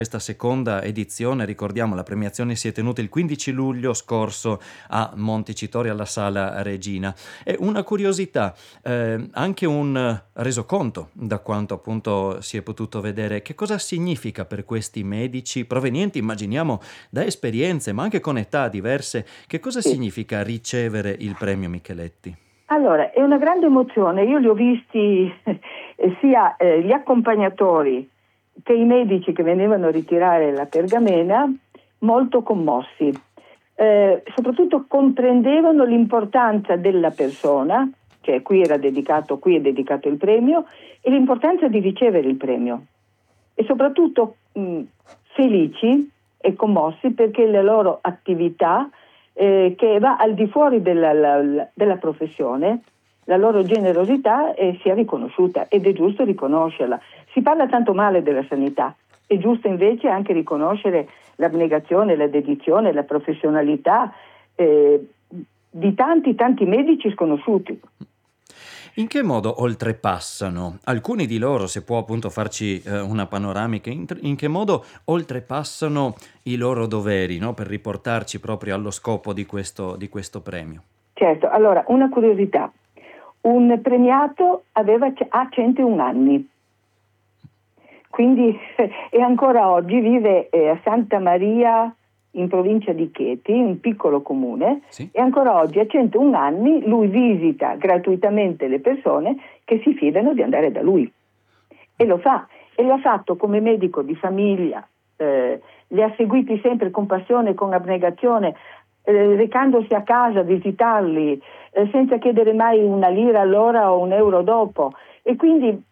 Questa seconda edizione, ricordiamo, la premiazione si è tenuta il 15 luglio scorso a Montecitorio alla Sala Regina. E una curiosità, anche un resoconto, da quanto appunto si è potuto vedere, che cosa significa per questi medici provenienti, immaginiamo, da esperienze, ma anche con età diverse, che cosa Sì. significa ricevere il premio Micheletti? Allora, è una grande emozione. Io li ho visti sia gli accompagnatori che i medici che venivano a ritirare la pergamena molto commossi. Soprattutto comprendevano l'importanza della persona, cioè qui è dedicato il premio, e l'importanza di ricevere il premio. E soprattutto felici e commossi perché la loro attività che va al di fuori della professione, la loro generosità sia riconosciuta, ed è giusto riconoscerla. Si parla tanto male della sanità, è giusto invece anche riconoscere l'abnegazione, la dedizione, la professionalità di tanti medici sconosciuti. In che modo oltrepassano alcuni di loro, se può appunto farci una panoramica, in che modo oltrepassano i loro doveri, no? Per riportarci proprio allo scopo di questo premio? Certo, allora una curiosità: un premiato ha 101 anni, quindi e ancora oggi vive a Santa Maria in provincia di Chieti, un piccolo comune, Sì? e ancora oggi a 101 anni lui visita gratuitamente le persone che si fidano di andare da lui, e lo fa, e lo ha fatto come medico di famiglia, li ha seguiti sempre con passione, con abnegazione, recandosi a casa a visitarli, senza chiedere mai una lira all'ora o un euro dopo, e quindi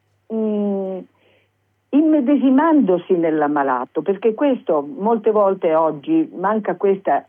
immedesimandosi nell'ammalato, perché questo molte volte oggi manca questa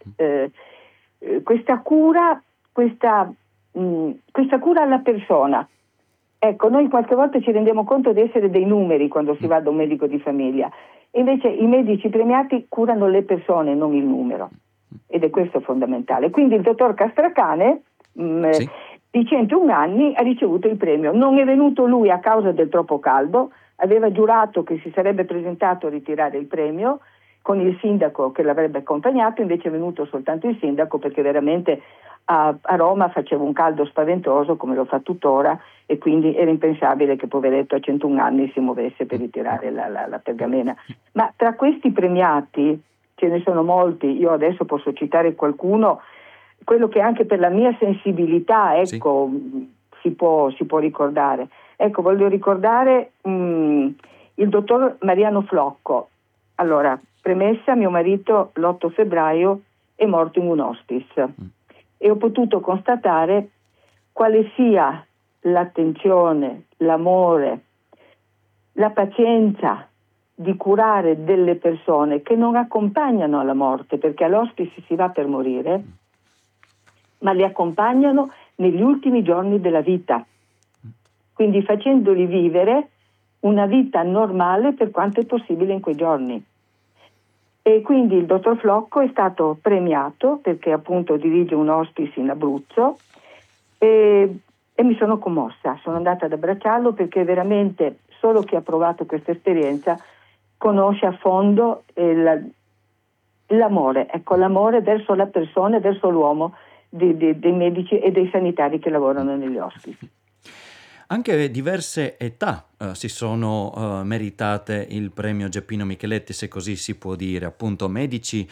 cura, questa cura alla persona. Ecco, noi qualche volta ci rendiamo conto di essere dei numeri quando si va da un medico di famiglia, e invece i medici premiati curano le persone, non il numero, ed è questo fondamentale. Quindi il dottor Castracane Sì? di 101 anni ha ricevuto il premio. Non è venuto lui a causa del troppo caldo, aveva giurato che si sarebbe presentato a ritirare il premio con il sindaco che l'avrebbe accompagnato, invece è venuto soltanto il sindaco perché veramente a Roma faceva un caldo spaventoso, come lo fa tuttora, e quindi era impensabile che poveretto a 101 anni si muovesse per ritirare la pergamena. Ma tra questi premiati ce ne sono molti, io adesso posso citare qualcuno, quello che anche per la mia sensibilità, Sì? ecco, si può ricordare. Ecco, voglio ricordare il dottor Mariano Flocco. Allora, premessa: mio marito l'8 febbraio è morto in un hospice, e ho potuto constatare quale sia l'attenzione, l'amore, la pazienza di curare delle persone che non accompagnano alla morte, perché all'hospice si va per morire, ma li accompagnano negli ultimi giorni della vita, quindi facendoli vivere una vita normale per quanto è possibile in quei giorni. E quindi il dottor Flocco è stato premiato perché appunto dirige un hospice in Abruzzo, e mi sono commossa, sono andata ad abbracciarlo, perché veramente solo chi ha provato questa esperienza conosce a fondo l'amore, ecco, l'amore verso la persona e verso l'uomo dei medici e dei sanitari che lavorano negli hospice. Anche diverse età si sono meritate il premio Geppino Micheletti, se così si può dire, appunto medici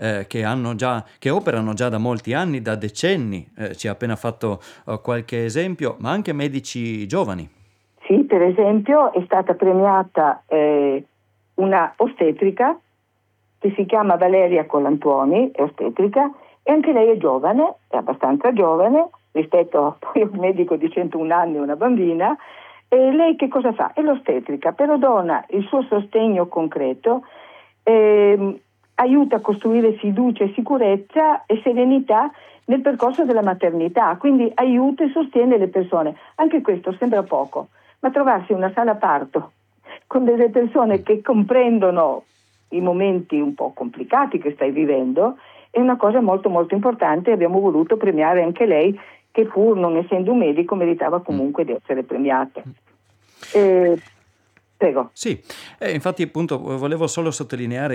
che operano già da molti anni, da decenni, ci ha appena fatto qualche esempio, ma anche medici giovani. Sì, per esempio è stata premiata una ostetrica che si chiama Valeria Colantuoni, è ostetrica, e anche lei è giovane, è abbastanza giovane rispetto poi a un medico di 101 anni e una bambina. E lei che cosa fa? È l'ostetrica, però dona il suo sostegno concreto, aiuta a costruire fiducia e sicurezza e serenità nel percorso della maternità, quindi aiuta e sostiene le persone. Anche questo sembra poco, ma trovarsi in una sala parto con delle persone che comprendono i momenti un po' complicati che stai vivendo è una cosa molto molto importante, e abbiamo voluto premiare anche lei, che pur non essendo un medico meritava comunque di essere premiata. Prego. Sì, infatti appunto volevo solo sottolineare